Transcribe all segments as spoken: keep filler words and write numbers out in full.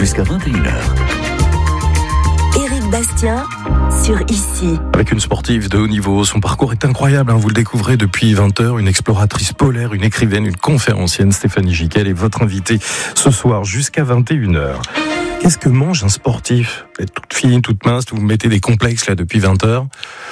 jusqu'à vingt et une heures. Éric Bastien sur Ici. Avec une sportive de haut niveau, son parcours est incroyable, hein, vous le découvrez depuis vingt heures, une exploratrice polaire, une écrivaine, une conférencienne, Stéphanie Giquel est votre invitée ce soir jusqu'à vingt et une heures. Qu'est-ce que mange un sportif? Vous êtes toute fine, toute mince, vous mettez des complexes là depuis vingt heures.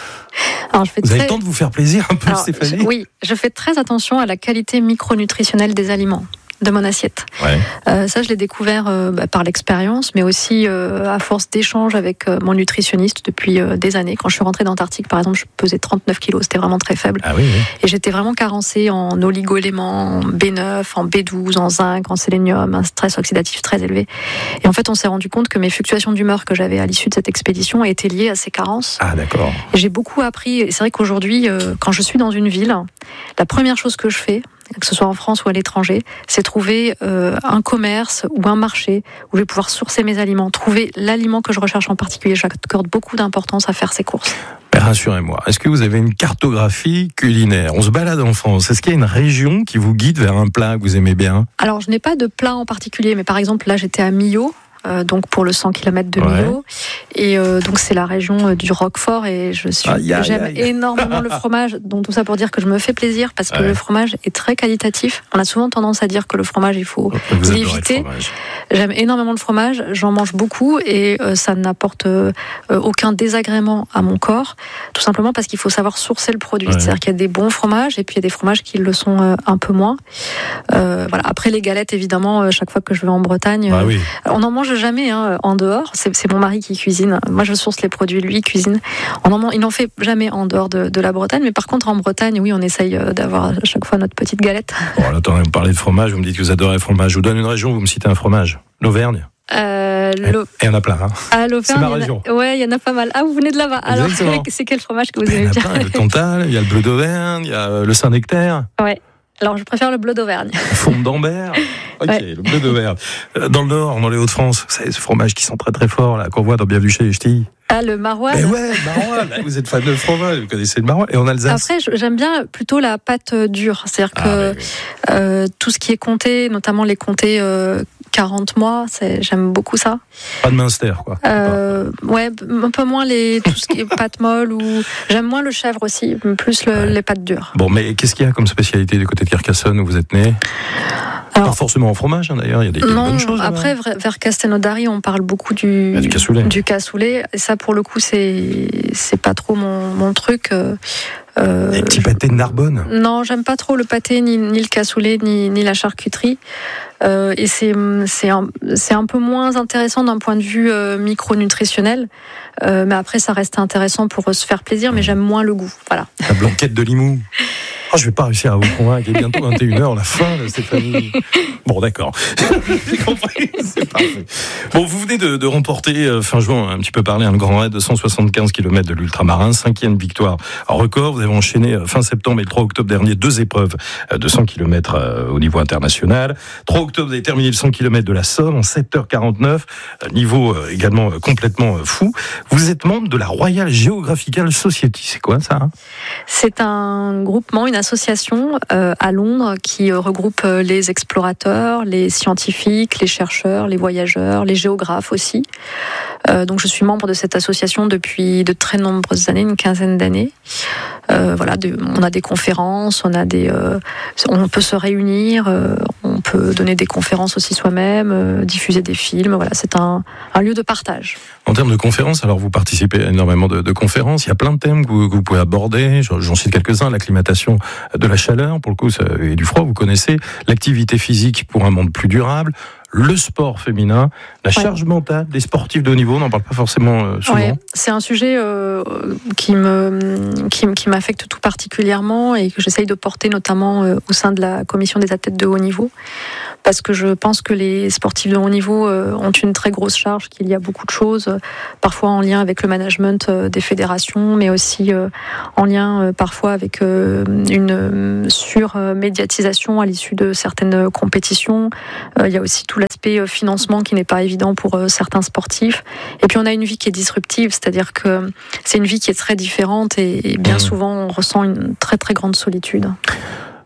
Alors, je fais vous très... avez le temps de vous faire plaisir un peu, Alors, Stéphanie? je, Oui, je fais très attention à la qualité micronutritionnelle des aliments, de mon assiette. Ouais. Euh, ça, je l'ai découvert euh, bah, par l'expérience, mais aussi euh, à force d'échanges avec euh, mon nutritionniste depuis euh, des années. Quand je suis rentrée d'Antarctique, par exemple, je pesais trente-neuf kilos, c'était vraiment très faible. Ah oui, oui. Et j'étais vraiment carencée en oligo-éléments, en B neuf, en B douze, en zinc, en sélénium, un stress oxydatif très élevé. Et en fait, on s'est rendu compte que mes fluctuations d'humeur que j'avais à l'issue de cette expédition étaient liées à ces carences. Ah d'accord. Et j'ai beaucoup appris. Et c'est vrai qu'aujourd'hui, euh, quand je suis dans une ville, la première chose que je fais, que ce soit en France ou à l'étranger, c'est trouver euh, un commerce ou un marché où je vais pouvoir sourcer mes aliments, trouver l'aliment que je recherche en particulier. J'accorde beaucoup d'importance à faire ces courses. Ben, rassurez-moi, est-ce que vous avez une cartographie culinaire? On se balade en France, est-ce qu'il y a une région qui vous guide vers un plat que vous aimez bien? Alors, je n'ai pas de plat en particulier, mais par exemple, là, j'étais à Millau. Euh, donc pour le cent kilomètres de Millau, ouais. Et euh, donc c'est la région euh, du Roquefort et je suis, aïe, aïe, j'aime aïe. énormément le fromage. Donc tout ça pour dire que je me fais plaisir parce que ouais. le fromage est très qualitatif. On a souvent tendance à dire que le fromage il faut Vous l'éviter. J'aime énormément le fromage, j'en mange beaucoup et euh, ça n'apporte euh, aucun désagrément à mon corps. Tout simplement parce qu'il faut savoir sourcer le produit. Ouais. C'est-à-dire qu'il y a des bons fromages et puis il y a des fromages qui le sont euh, un peu moins. Euh, voilà. Après les galettes évidemment, euh, chaque fois que je vais en Bretagne, bah, oui. on en mange jamais hein, en dehors. C'est, c'est mon mari qui cuisine. Moi, je source les produits, lui, il cuisine. On en, il n'en fait jamais en dehors de, de la Bretagne. Mais par contre, en Bretagne, oui, on essaye d'avoir à chaque fois notre petite galette. Bon, là, attendez, vous parlez de fromage. Vous me dites que vous adorez le fromage. Je vous donne une région, vous me citez un fromage. L'Auvergne. Euh, et il y en a plein. Hein. À l'Auvergne, c'est ma région. A, ouais, il y en a pas mal. Ah, vous venez de là-bas. Alors, c'est quel fromage que vous aimez bien? Il y a le Cantal, il y a le Bleu d'Auvergne, il y a le Saint-Nectaire. Ouais. Alors, je préfère le bleu d'Auvergne. Fond d'Ambert. Ok, ouais. Le bleu d'Auvergne. Dans le Nord, dans les Hauts-de-France, vous savez, ce fromage qui sent très très fort, là, qu'on voit dans Bienvenue chez les Ch'tis. Ah, le maroilles. Mais ouais, le maroilles. Vous êtes fan de fromage, vous connaissez le maroilles. Et en Alsace. Après, j'aime bien plutôt la pâte dure. C'est-à-dire ah, que oui, oui. Euh, tout ce qui est comté, notamment les comtés euh, quarante mois, c'est, j'aime beaucoup ça. Pas de Münster, quoi. Euh, ouais, un peu moins les, tout ce qui est pâte molle ou j'aime moins le chèvre aussi, plus le, ouais. les pâtes dures. Bon, mais qu'est-ce qu'il y a comme spécialité du côté de Carcassonne où vous êtes né? Alors, pas forcément en fromage, hein, d'ailleurs, il y a des, des non, bonnes choses. Après, là. vers Castelnaudary, on parle beaucoup du, ah, du cassoulet. Du cassoulet. Et ça, pour le coup, c'est, c'est pas trop mon, mon truc. Euh, Euh, les petits pâtés de Narbonne. Non, j'aime pas trop le pâté, ni, ni le cassoulet, ni, ni la charcuterie. Euh, et c'est, c'est, un, c'est un peu moins intéressant d'un point de vue euh, micronutritionnel. Euh, mais après, ça reste intéressant pour se faire plaisir, mais j'aime moins le goût. Voilà. La blanquette de Limoux. Oh, je vais pas réussir à vous convaincre. Il est bientôt vingt et une heures, la fin de Stéphanie. Bon, d'accord. J'ai compris. C'est parfait. Bon, vous venez de, de remporter, euh, fin juin, un petit peu parlé, un grand raid de cent soixante-quinze kilomètres de l'ultramarin, cinquième victoire en record. Vous avez enchaîné euh, fin septembre et le trois octobre dernier deux épreuves euh, de cent kilomètres euh, au niveau international. trois octobre, vous avez terminé le cent kilomètres de la Somme en sept heures quarante-neuf. Euh, niveau euh, également euh, complètement euh, fou. Vous êtes membre de la Royal Geographical Society. C'est quoi ça, hein? C'est un groupement, une association euh, à Londres qui euh, regroupe euh, les explorateurs, les scientifiques, les chercheurs, les voyageurs, les géographes aussi. Euh, donc je suis membre de cette association depuis de très nombreuses années, une quinzaine d'années. Euh, voilà, de, on a des conférences, on a des, euh, on peut se réunir, euh, on peut donner des conférences aussi soi-même, euh, diffuser des films. Voilà, c'est un, un lieu de partage. En termes de conférences, alors vous participez à énormément de, de conférences. Il y a plein de thèmes que vous, que vous pouvez aborder. J'en cite quelques-uns. L'acclimatation de la chaleur, pour le coup, ça, et du froid, vous connaissez. L'activité physique pour un monde plus durable. Le sport féminin, la charge ouais. mentale des sportifs de haut niveau, on n'en parle pas forcément euh, souvent. Ouais, c'est un sujet euh, qui, me, qui, qui m'affecte tout particulièrement et que j'essaye de porter notamment euh, au sein de la commission des athlètes de haut niveau. Parce que je pense que les sportifs de haut niveau euh, ont une très grosse charge, qu'il y a beaucoup de choses, euh, parfois en lien avec le management euh, des fédérations, mais aussi euh, en lien euh, parfois avec euh, une euh, surmédiatisation à l'issue de certaines compétitions. Euh, il y a aussi tout l'aspect financement qui n'est pas évident pour euh, certains sportifs. Et puis on a une vie qui est disruptive, c'est-à-dire que c'est une vie qui est très différente et, et bien mmh. souvent on ressent une très très grande solitude.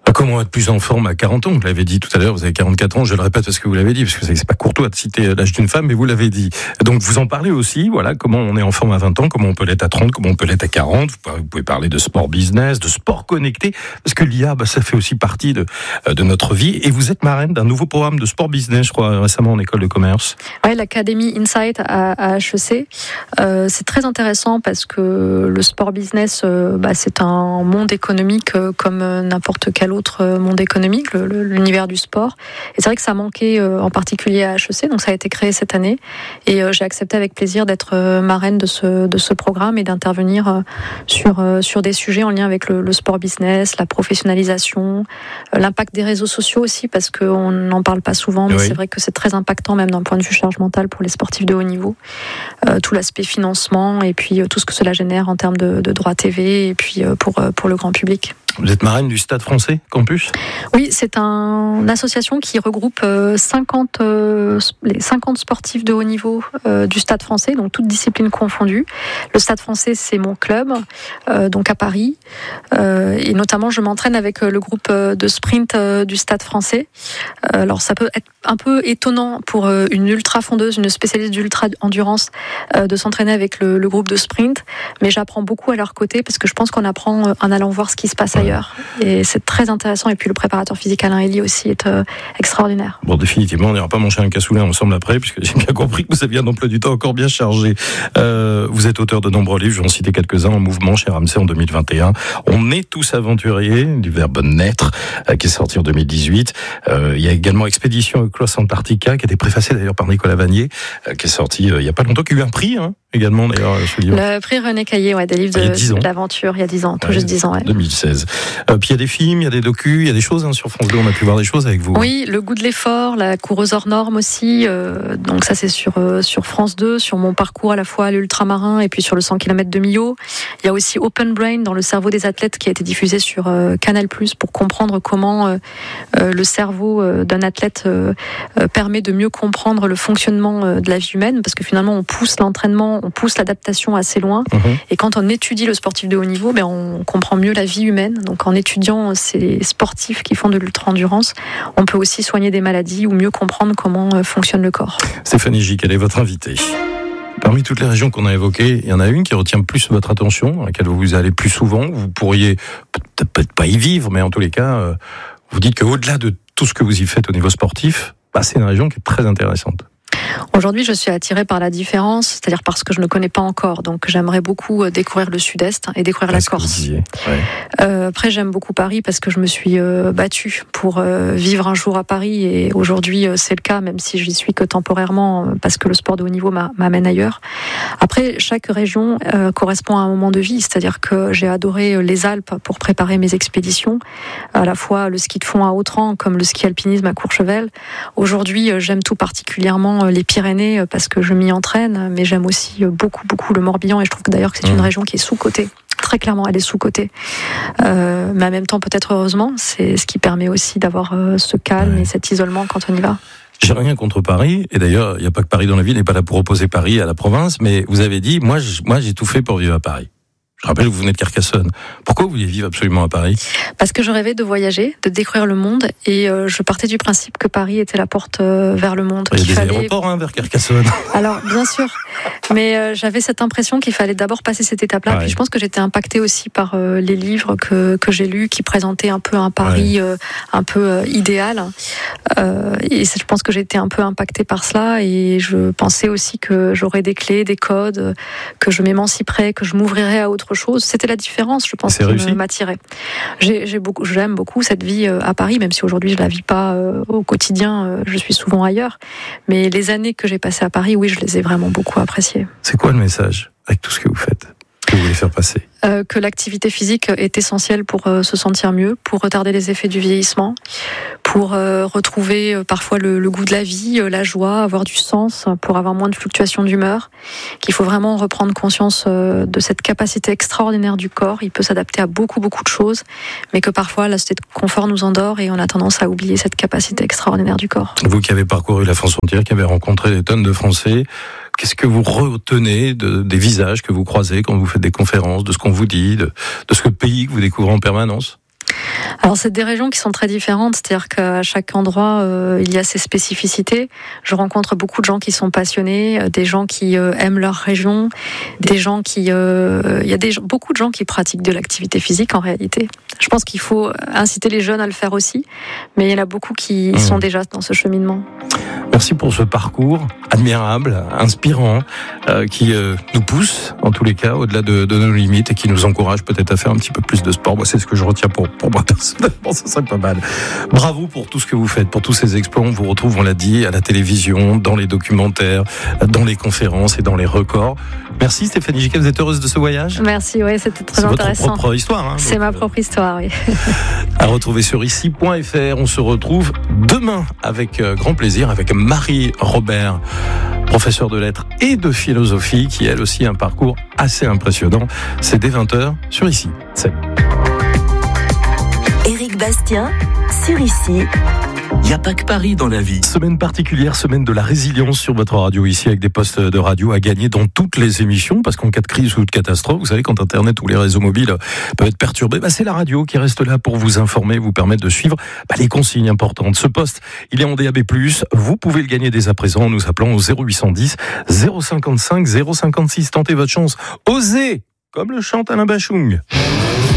Comment être plus en forme à quarante ans? Vous l'avez dit tout à l'heure, vous avez quarante-quatre ans, je le répète parce que vous l'avez dit, parce que c'est pas courtois de citer l'âge d'une femme, mais vous l'avez dit. Donc vous en parlez aussi, voilà, comment on est en forme à vingt ans, comment on peut l'être à trente, comment on peut l'être à quarante. Vous pouvez parler de sport business, de sport connecté, parce que l'I A, bah, ça fait aussi partie de, de notre vie. Et vous êtes marraine d'un nouveau programme de sport business, je crois, récemment en école de commerce. Oui, l'Académie Insight à, à H E C. Euh, c'est très intéressant parce que le sport business, euh, bah, c'est un monde économique euh, comme n'importe quel autre monde économique, le, le, l'univers du sport. Et c'est vrai que ça manquait euh, en particulier à H E C, donc ça a été créé cette année. Et euh, j'ai accepté avec plaisir d'être euh, marraine de ce, de ce programme et d'intervenir euh, sur, euh, sur des sujets en lien avec le, le sport business, la professionnalisation, euh, l'impact des réseaux sociaux aussi, parce qu'on n'en parle pas souvent, mais oui. C'est vrai que c'est très impactant même d'un point de vue charge mentale pour les sportifs de haut niveau. Euh, tout l'aspect financement et puis euh, tout ce que cela génère en termes de, de droits T V et puis euh, pour, euh, pour le grand public. Vous êtes marraine du Stade Français Campus ? Oui, c'est un, une association qui regroupe cinquante, euh, les cinquante sportifs de haut niveau euh, du Stade Français, donc toutes disciplines confondues. Le Stade Français, c'est mon club, euh, donc à Paris. Euh, et notamment, je m'entraîne avec le groupe de sprint euh, du Stade Français. Euh, alors, ça peut être un peu étonnant pour euh, une ultra-fondeuse, une spécialiste d'ultra-endurance, euh, de s'entraîner avec le, le groupe de sprint. Mais j'apprends beaucoup à leur côté parce que je pense qu'on apprend euh, en allant voir ce qui se passe ailleurs. Et c'est très intéressant. Et puis le préparateur physique Alain Elie aussi est euh, extraordinaire. Bon, définitivement, on n'ira pas manger un cassoulet ensemble après, puisque j'ai bien compris que vous aviez un emploi du temps encore bien chargé. Euh, vous êtes auteur de nombreux livres, je vais en citer quelques-uns, En mouvement chez Ramsay en deux mille vingt et un. On est tous aventuriers, du verbe naître, euh, qui est sorti en deux mille dix-huit. Euh, il y a également Expédition Cross Antarctica, qui a été préfacé d'ailleurs par Nicolas Vanier, euh, qui est sorti euh, il n'y a pas longtemps, qui a eu un prix, hein, également d'ailleurs, ce livre. Le prix René Caillé, ouais, des livres de, d'aventure, il y a dix ans, tout ouais, juste dix ans. Ouais. deux mille seize. Euh, puis il y a des films, il y a des docus, il y a des choses hein, sur France deux, on a pu voir des choses avec vous. Oui, Le goût de l'effort, La coureuse hors norme aussi, euh, donc ça c'est sur, euh, sur France deux, sur mon parcours à la fois à l'ultramarin et puis sur le cent kilomètres de Millau. Il y a aussi Open Brain dans le cerveau des athlètes qui a été diffusé sur euh, Canal plus, pour comprendre comment euh, euh, le cerveau euh, d'un athlète euh, euh, permet de mieux comprendre le fonctionnement euh, de la vie humaine, parce que finalement on pousse l'entraînement, on pousse l'adaptation assez loin, mmh. Et quand on étudie le sportif de haut niveau, ben, on comprend mieux la vie humaine. Donc en étudiant ces sportifs qui font de l'ultra-endurance, on peut aussi soigner des maladies ou mieux comprendre comment euh, fonctionne le corps. Stéphanie Gic, elle est votre invitée. Parmi toutes les régions qu'on a évoquées, il y en a une qui retient plus votre attention, à laquelle vous allez plus souvent. Vous pourriez peut-être pas y vivre, mais en tous les cas, euh, vous dites qu'au-delà de tout ce que vous y faites au niveau sportif, bah, c'est une région qui est très intéressante. Aujourd'hui, je suis attirée par la différence, c'est-à-dire parce que je ne connais pas encore. Donc, j'aimerais beaucoup découvrir le Sud-Est et découvrir la Corse. Ouais. Euh, après, j'aime beaucoup Paris parce que je me suis euh, battue pour euh, vivre un jour à Paris. Et aujourd'hui, euh, c'est le cas, même si j'y suis que temporairement, euh, parce que le sport de haut niveau m'amène ailleurs. Après, chaque région euh, correspond à un moment de vie. C'est-à-dire que j'ai adoré les Alpes pour préparer mes expéditions, à la fois le ski de fond à Autran comme le ski alpinisme à Courchevel. Aujourd'hui, euh, j'aime tout particulièrement les Pyrénées parce que je m'y entraîne, mais j'aime aussi beaucoup, beaucoup le Morbihan, et je trouve que d'ailleurs que c'est une région qui est sous-cotée. Très clairement, elle est sous-cotée. Euh, mais en même temps, peut-être heureusement, c'est ce qui permet aussi d'avoir euh, ce calme ouais. et cet isolement quand on y va. J'ai rien contre Paris, et d'ailleurs, il n'y a pas que Paris dans la ville, n'est pas là pour opposer Paris à la province, mais vous avez dit, moi, moi j'ai tout fait pour vivre à Paris. Je rappelle que vous venez de Carcassonne. Pourquoi vous vouliez vivre absolument à Paris ? Parce que je rêvais de voyager, de découvrir le monde, et euh, je partais du principe que Paris était la porte euh, vers le monde. Il y a des fallait... aéroports hein, vers Carcassonne. Alors, bien sûr, mais euh, j'avais cette impression qu'il fallait d'abord passer cette étape-là. Ah ouais. Puis je pense que j'étais impactée aussi par euh, les livres que, que j'ai lus, qui présentaient un peu un Paris ouais. euh, un peu euh, idéal. Euh, et je pense que j'ai été un peu impactée par cela, et je pensais aussi que j'aurais des clés, des codes, que je m'émanciperais, que je m'ouvrirais à autre chose. C'était la différence, je pense, qui m'attirait. J'ai, j'ai beaucoup, j'aime beaucoup cette vie à Paris, même si aujourd'hui je la vis pas euh, au quotidien, euh, je suis souvent ailleurs. Mais les années que j'ai passées à Paris, oui, je les ai vraiment beaucoup appréciées. C'est quoi le message avec tout ce que vous faites, que vous voulez faire passer ? Euh, que l'activité physique est essentielle pour euh, se sentir mieux, pour retarder les effets du vieillissement, pour euh, retrouver euh, parfois le, le goût de la vie, euh, la joie, avoir du sens, pour avoir moins de fluctuations d'humeur, qu'il faut vraiment reprendre conscience euh, de cette capacité extraordinaire du corps. Il peut s'adapter à beaucoup, beaucoup de choses, mais que parfois la société de confort nous endort et on a tendance à oublier cette capacité extraordinaire du corps. Vous qui avez parcouru la France entière, qui avez rencontré des tonnes de Français, qu'est-ce que vous retenez de, des visages que vous croisez quand vous faites des conférences, de ce qu'on vous dit, de, de ce que le pays que vous découvrez en permanence ? Alors c'est des régions qui sont très différentes, c'est-à-dire qu'à chaque endroit euh, il y a ses spécificités. Je rencontre beaucoup de gens qui sont passionnés, euh, des gens qui euh, aiment leur région, des gens qui, euh, il y a des, beaucoup de gens qui pratiquent de l'activité physique en réalité. Je pense qu'il faut inciter les jeunes à le faire aussi, mais il y en a beaucoup qui mmh. sont déjà dans ce cheminement. Merci pour ce parcours admirable, inspirant, euh, qui euh, nous pousse, en tous les cas, au-delà de, de nos limites et qui nous encourage peut-être à faire un petit peu plus de sport. Moi, c'est ce que je retiens pour, pour moi personnellement, ça serait pas mal. Bravo pour tout ce que vous faites, pour tous ces exploits. On vous retrouve, on l'a dit, à la télévision, dans les documentaires, dans les conférences et dans les records. Merci Stéphanie Giquet, vous êtes heureuse de ce voyage ? Merci, oui, c'était très c'est intéressant. C'est votre propre histoire. Hein, c'est donc, ma propre histoire, oui. À retrouver sur ici point f r. On se retrouve demain avec grand plaisir avec Marie Robert, professeure de lettres et de philosophie, qui elle aussi a un parcours assez impressionnant. C'est dès vingt heures sur ici. Salut. Éric Bastien sur ici. Il n'y a pas que Paris dans la vie. Semaine particulière, semaine de la résilience sur votre radio ici, avec des postes de radio à gagner dans toutes les émissions, parce qu'en cas de crise ou de catastrophe, vous savez, quand Internet ou les réseaux mobiles peuvent être perturbés, bah c'est la radio qui reste là pour vous informer, vous permettre de suivre bah, les consignes importantes. Ce poste, il est en D A B plus, vous pouvez le gagner dès à présent en nous appelant au zéro huit cent dix zéro cinquante-cinq zéro cinquante-six. Tentez votre chance, osez, comme le chante Alain Bachung.